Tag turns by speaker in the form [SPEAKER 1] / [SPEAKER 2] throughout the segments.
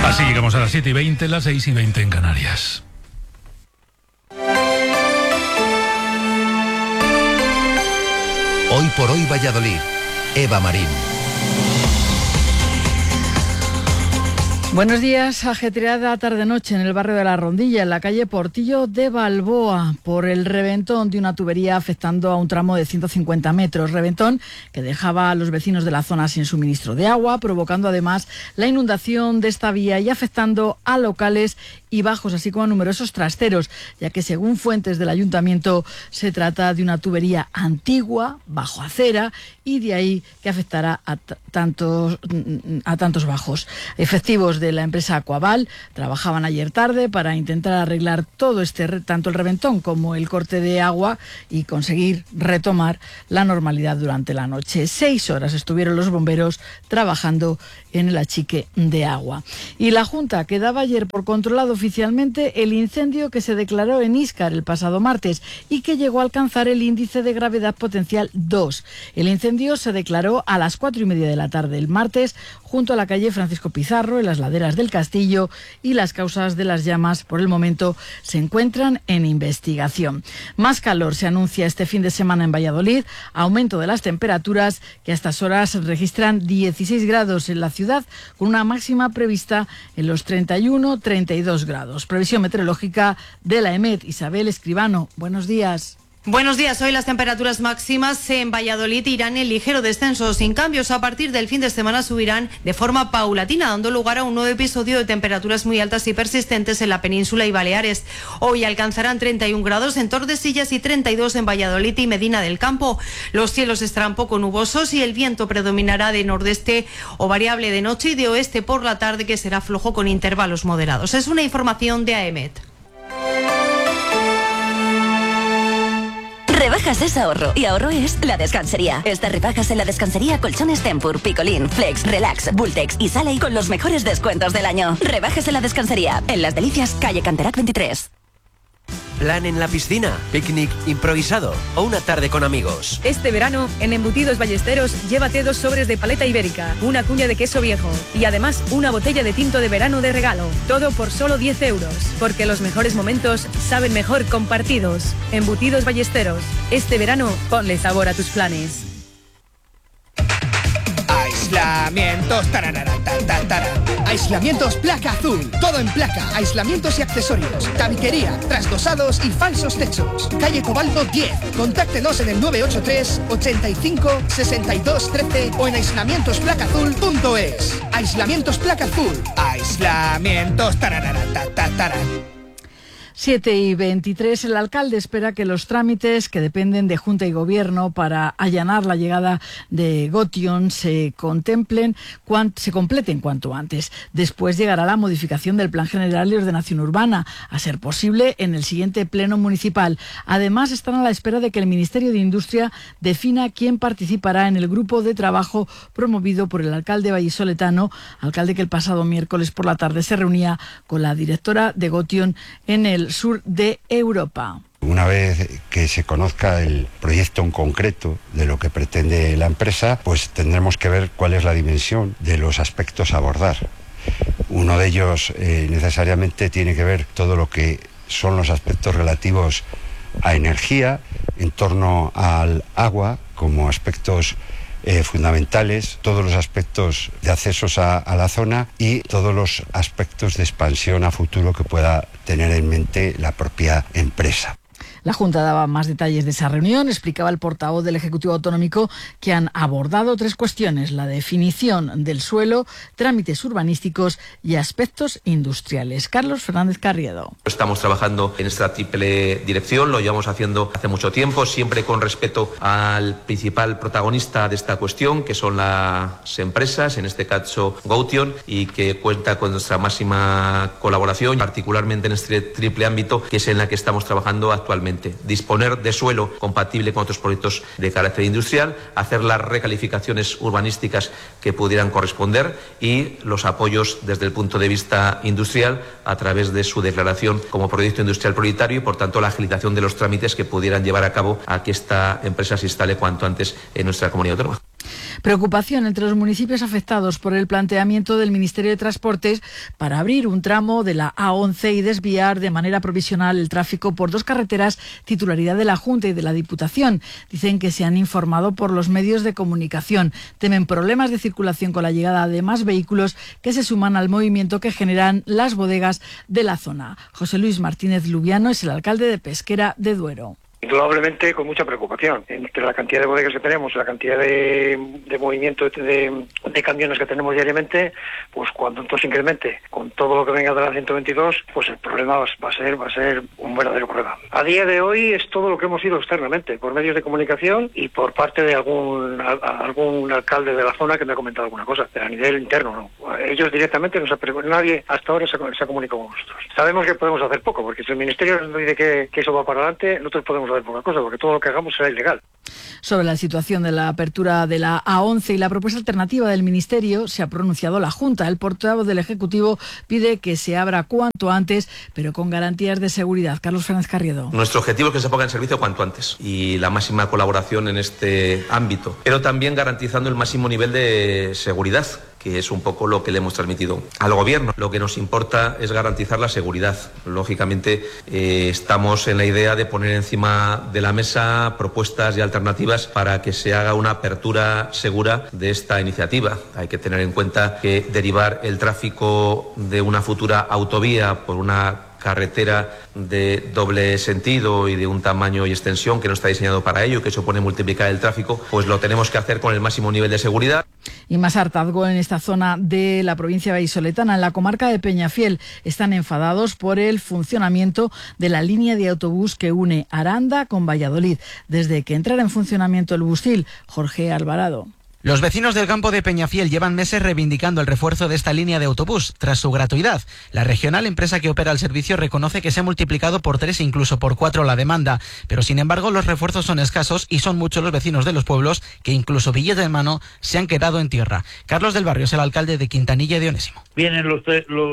[SPEAKER 1] Así llegamos a las 7:20, las 6:20 en Canarias.
[SPEAKER 2] Hoy por hoy Valladolid. Eva Marín.
[SPEAKER 3] Buenos días. Ajetreada tarde-noche en el barrio de La Rondilla, en la calle Portillo de Balboa, por el reventón de una tubería afectando a un tramo de 150 metros. Reventón que dejaba a los vecinos de la zona sin suministro de agua, provocando además la inundación de esta vía y afectando a locales y bajos, así como a numerosos trasteros, ya que según fuentes del ayuntamiento se trata de una tubería antigua, bajo acera, y de ahí que afectará a tantos bajos. Efectivos de la empresa Aquaval trabajaban ayer tarde para intentar arreglar todo tanto el reventón como el corte de agua y conseguir retomar la normalidad durante la noche. 6 horas estuvieron los bomberos trabajando en el achique de agua. Y la Junta que daba ayer por controlado oficialmente el incendio que se declaró en Íscar el pasado martes y que llegó a alcanzar el índice de gravedad potencial 2. El incendio se declaró a las 4:30 de la tarde el martes junto a la calle Francisco Pizarro, en las laderas del Castillo, y las causas de las llamas por el momento se encuentran en investigación. Más calor se anuncia este fin de semana en Valladolid, aumento de las temperaturas que a estas horas registran 16 grados en la ciudad, con una máxima prevista en los 31-32 grados. Previsión meteorológica de la EMET. Isabel Escribano, buenos días.
[SPEAKER 4] Buenos días. Hoy las temperaturas máximas en Valladolid irán en ligero descenso, sin cambios. A partir del fin de semana subirán de forma paulatina, dando lugar a un nuevo episodio de temperaturas muy altas y persistentes en la península y Baleares. Hoy alcanzarán 31 grados en Tordesillas y 32 en Valladolid y Medina del Campo. Los cielos estarán poco nubosos y el viento predominará de nordeste o variable de noche y de oeste por la tarde, que será flojo con intervalos moderados. Es una información de AEMET.
[SPEAKER 5] Rebajas es ahorro y ahorro es La Descansería. Estas rebajas en La Descansería: colchones Tempur, Picolín, Flex, Relax, Bultex y Saley con los mejores descuentos del año. Rebajas en La Descansería, en Las Delicias, calle Canterac 23.
[SPEAKER 6] Plan en la piscina, picnic improvisado o una tarde con amigos.
[SPEAKER 7] Este verano, en Embutidos Ballesteros, llévate 2 sobres de paleta ibérica, una cuña de queso viejo y además una botella de tinto de verano de regalo. Todo por solo 10 euros, porque los mejores momentos saben mejor compartidos. Embutidos Ballesteros. Este verano, ponle sabor a tus planes.
[SPEAKER 8] Aislamientos, aislamientos placa azul, todo en placa, aislamientos y accesorios, tabiquería, trasdosados y falsos techos. Calle Cobalto 10, contáctenos en el 983 85 62 13 o en aislamientosplacaazul.es. Aislamientos placa azul, aislamientos,
[SPEAKER 3] 7:23. El alcalde espera que los trámites que dependen de Junta y Gobierno para allanar la llegada de Gotion se completen cuanto antes. Después llegará la modificación del Plan General de Ordenación Urbana, a ser posible en el siguiente pleno municipal. Además, están a la espera de que el Ministerio de Industria defina quién participará en el grupo de trabajo promovido por el alcalde vallisoletano, alcalde que el pasado miércoles por la tarde se reunía con la directora de Gotion en el sur de Europa.
[SPEAKER 9] Una vez que se conozca el proyecto en concreto de lo que pretende la empresa, pues tendremos que ver cuál es la dimensión de los aspectos a abordar. Uno de ellos necesariamente tiene que ver todo lo que son los aspectos relativos a energía, en torno al agua, como aspectos fundamentales, todos los aspectos de accesos a la zona y todos los aspectos de expansión a futuro que pueda tener en mente la propia empresa.
[SPEAKER 3] La Junta daba más detalles de esa reunión. Explicaba el portavoz del Ejecutivo Autonómico que han abordado 3 cuestiones: la definición del suelo, trámites urbanísticos y aspectos industriales. Carlos Fernández Carriedo.
[SPEAKER 10] Estamos trabajando en esta triple dirección, lo llevamos haciendo hace mucho tiempo, siempre con respeto al principal protagonista de esta cuestión, que son las empresas, en este caso Gotion, y que cuenta con nuestra máxima colaboración, particularmente en este triple ámbito, que es en la que estamos trabajando actualmente. Disponer de suelo compatible con otros proyectos de carácter industrial, hacer las recalificaciones urbanísticas que pudieran corresponder y los apoyos desde el punto de vista industrial a través de su declaración como proyecto industrial prioritario y, por tanto, la agilización de los trámites que pudieran llevar a cabo a que esta empresa se instale cuanto antes en nuestra comunidad autónoma.
[SPEAKER 3] Preocupación entre los municipios afectados por el planteamiento del Ministerio de Transportes para abrir un tramo de la A11 y desviar de manera provisional el tráfico por 2 carreteras titularidad de la Junta y de la Diputación. Dicen que se han informado por los medios de comunicación. Temen problemas de circulación con la llegada de más vehículos que se suman al movimiento que generan las bodegas de la zona. José Luis Martínez Lubiano es el alcalde de Pesquera de Duero.
[SPEAKER 11] Indudablemente con mucha preocupación entre la cantidad de bodegas que tenemos, la cantidad de movimiento de camiones que tenemos diariamente, pues cuando entonces incremente con todo lo que venga de la 122, pues el problema va a ser un verdadero problema. A día de hoy es todo lo que hemos ido externamente, por medios de comunicación y por parte de algún alcalde de la zona que me ha comentado alguna cosa, pero a nivel interno no. Ellos directamente nadie hasta ahora se ha comunicado con nosotros. Sabemos que podemos hacer poco, porque si el Ministerio nos dice que eso va para adelante, nosotros podemos hacer poca cosa, porque todo lo que hagamos será ilegal.
[SPEAKER 3] Sobre la situación de la apertura de la A11 y la propuesta alternativa del Ministerio, se ha pronunciado la Junta. El portavoz del Ejecutivo pide que se abra cuanto antes, pero con garantías de seguridad. Carlos Fernández Carriedo.
[SPEAKER 10] Nuestro objetivo es que se ponga en servicio cuanto antes y la máxima colaboración en este ámbito, pero también garantizando el máximo nivel de seguridad, que es un poco lo que le hemos transmitido al Gobierno. Lo que nos importa es garantizar la seguridad. Lógicamente, estamos en la idea de poner encima de la mesa propuestas y alternativas para que se haga una apertura segura de esta iniciativa. Hay que tener en cuenta que derivar el tráfico de una futura autovía por una carretera de doble sentido y de un tamaño y extensión que no está diseñado para ello, que supone multiplicar el tráfico, pues lo tenemos que hacer con el máximo nivel de seguridad.
[SPEAKER 3] Y más hartazgo en esta zona de la provincia vallisoletana, en la comarca de Peñafiel. Están enfadados por el funcionamiento de la línea de autobús que une Aranda con Valladolid. Desde que entrara en funcionamiento el Busil, Jorge Alvarado.
[SPEAKER 12] Los vecinos del campo de Peñafiel llevan meses reivindicando el refuerzo de esta línea de autobús tras su gratuidad. La regional empresa que opera el servicio reconoce que se ha multiplicado por 3 e incluso por 4 la demanda, pero sin embargo los refuerzos son escasos y son muchos los vecinos de los pueblos que incluso billete en mano se han quedado en tierra. Carlos del Barrio es el alcalde de Quintanilla de Onésimo.
[SPEAKER 13] Vienen los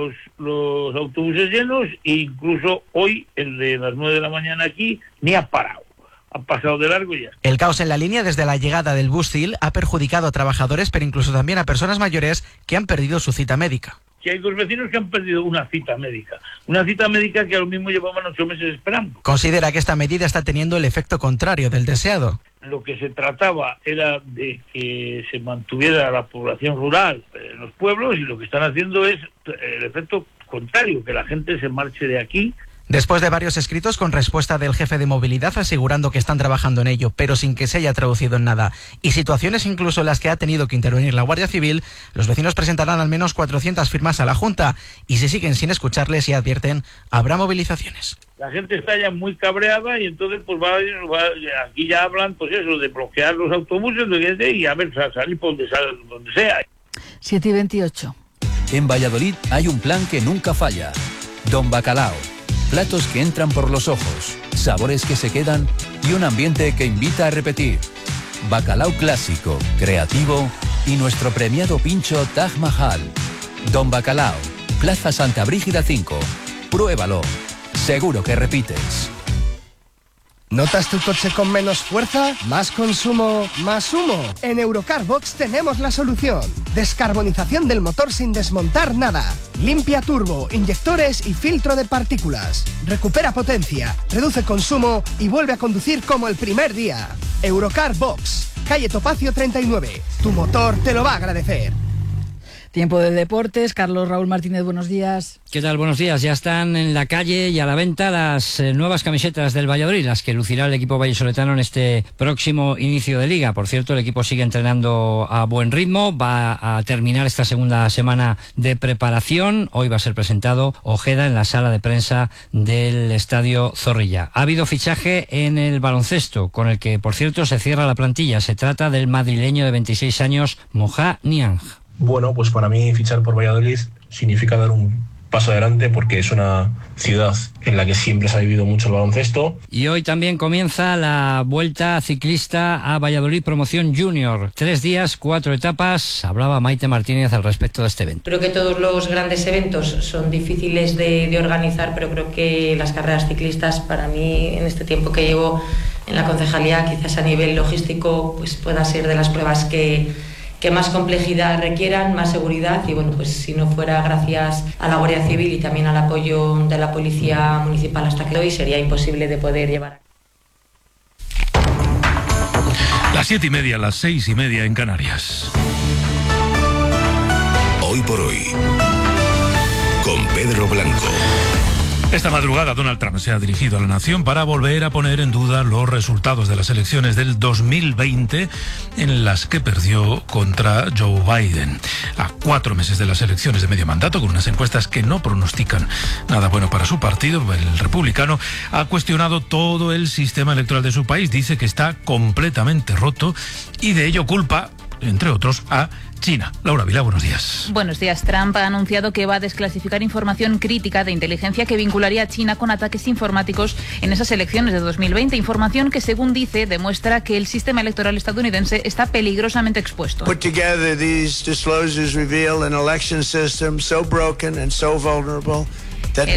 [SPEAKER 13] autobuses llenos e incluso hoy el de las 9 de la mañana aquí ni ha parado. Han pasado de largo ya.
[SPEAKER 12] El caos en la línea desde la llegada del Busil ha perjudicado a trabajadores, pero incluso también a personas mayores que han perdido su cita médica.
[SPEAKER 13] Que hay 2 vecinos que han perdido una cita médica que a lo mismo llevaban 8 meses esperando.
[SPEAKER 12] Considera que esta medida está teniendo el efecto contrario del deseado.
[SPEAKER 13] Lo que se trataba era de que se mantuviera la población rural en los pueblos y lo que están haciendo es el efecto contrario, que la gente se marche de aquí.
[SPEAKER 12] Después de varios escritos con respuesta del jefe de movilidad asegurando que están trabajando en ello, pero sin que se haya traducido en nada, y situaciones incluso en las que ha tenido que intervenir la Guardia Civil, los vecinos presentarán al menos 400 firmas a la Junta y si siguen sin escucharles y advierten, habrá movilizaciones.
[SPEAKER 13] La gente está ya muy cabreada y entonces pues aquí ya hablan pues eso de bloquear los autobuses y a ver, salir por donde sea.
[SPEAKER 3] 7:28.
[SPEAKER 14] En Valladolid hay un plan que nunca falla. Don Bacalao. Platos que entran por los ojos, sabores que se quedan y un ambiente que invita a repetir. Bacalao clásico, creativo y nuestro premiado pincho Taj Mahal. Don Bacalao, Plaza Santa Brígida 5. Pruébalo. Seguro que repites.
[SPEAKER 8] ¿Notas tu coche con menos fuerza? ¿Más consumo? ¿Más humo? En Eurocarbox tenemos la solución. Descarbonización del motor sin desmontar nada. Limpia turbo, inyectores y filtro de partículas. Recupera potencia, reduce consumo y vuelve a conducir como el primer día. Eurocarbox, calle Topacio 39. Tu motor te lo va a agradecer.
[SPEAKER 3] Tiempo de deportes. Carlos Raúl Martínez, buenos días.
[SPEAKER 15] ¿Qué tal? Buenos días. Ya están en la calle y a la venta las nuevas camisetas del Valladolid, las que lucirá el equipo vallisoletano en este próximo inicio de liga. Por cierto, el equipo sigue entrenando a buen ritmo, va a terminar esta segunda semana de preparación. Hoy va a ser presentado Ojeda en la sala de prensa del Estadio Zorrilla. Ha habido fichaje en el baloncesto, con el que, por cierto, se cierra la plantilla. Se trata del madrileño de 26 años, Moja Niang.
[SPEAKER 16] Bueno, pues para mí fichar por Valladolid significa dar un paso adelante porque es una ciudad en la que siempre se ha vivido mucho el baloncesto.
[SPEAKER 15] Y hoy también comienza la Vuelta Ciclista a Valladolid Promoción Junior. 3 días, 4 etapas. Hablaba Maite Martínez al respecto de este evento.
[SPEAKER 17] Creo que todos los grandes eventos son difíciles de organizar, pero creo que las carreras ciclistas, para mí, en este tiempo que llevo en la concejalía, quizás a nivel logístico, pues pueda ser de las pruebas que que más complejidad requieran, más seguridad, y bueno, pues si no fuera gracias a la Guardia Civil y también al apoyo de la Policía Municipal hasta que hoy, sería imposible de poder llevar a cabo.
[SPEAKER 1] Las 7:30, las 6:30 en Canarias.
[SPEAKER 18] Hoy por hoy, con Pedro Blanco.
[SPEAKER 1] Esta madrugada Donald Trump se ha dirigido a la nación para volver a poner en duda los resultados de las elecciones del 2020 en las que perdió contra Joe Biden. A 4 meses de las elecciones de medio mandato, con unas encuestas que no pronostican nada bueno para su partido, el republicano ha cuestionado todo el sistema electoral de su país. Dice que está completamente roto y de ello culpa, entre otros, a China. Laura Vilá, buenos días.
[SPEAKER 19] Buenos días. Trump ha anunciado que va a desclasificar información crítica de inteligencia que vincularía a China con ataques informáticos en esas elecciones de 2020. Información que, según dice, demuestra que el sistema electoral estadounidense está peligrosamente expuesto.
[SPEAKER 20] Put together these disclosures reveal an election system so broken and so vulnerable